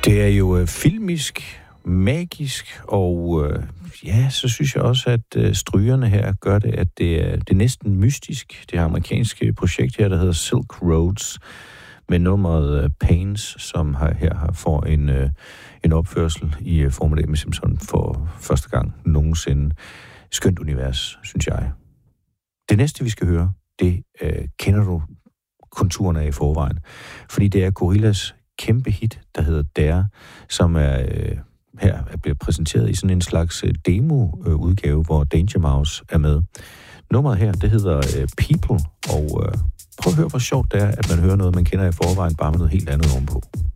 Det er jo filmisk, magisk, og så synes jeg også, at strygerne her gør det, at det er næsten mystisk. Det her amerikanske projekt her, der hedder Silk Roads, med nummeret Pains, som her får en opførsel i formiddag med Simpson for første gang nogensinde. Skønt univers, synes jeg. Det næste, vi skal høre, det kender du konturerne af i forvejen, fordi det er Gorillaz kæmpe hit, der hedder Dare, som her bliver præsenteret i sådan en slags demo-udgave, hvor Danger Mouse er med. Nummeret her, det hedder People, og prøv at høre, hvor sjovt det er, at man hører noget, man kender i forvejen, bare med noget helt andet ovenpå.